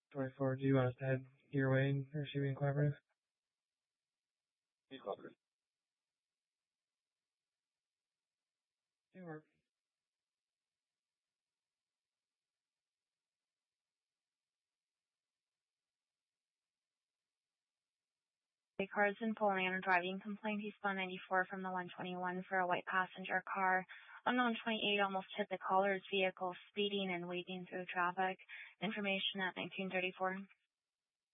24, do you want us to head your way, or should we in collaborative? Collaborative. Sure. Cars in pulling on a driving complaint. He spun 94 from the 121 for a white passenger car. Unknown 28 almost hit the caller's vehicle, speeding and weaving through traffic. Information at 1934.